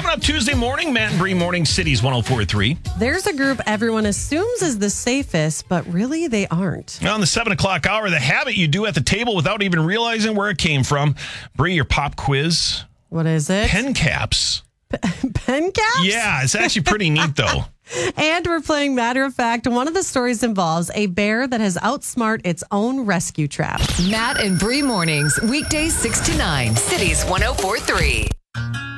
Coming up Tuesday morning, Matt and Bree Morning Cities 104.3. There's a group everyone assumes is the safest, but really they aren't. On the 7 o'clock hour, the habit you do at the table without even realizing where it came from. Bree, your pop quiz. What is it? Pen caps. Pen caps? Yeah, it's actually pretty neat, though. And we're playing Matter of Fact. One of the stories involves a bear that has outsmarted its own rescue trap. Matt and Bree mornings, weekdays 6 to 9, Cities 104.3.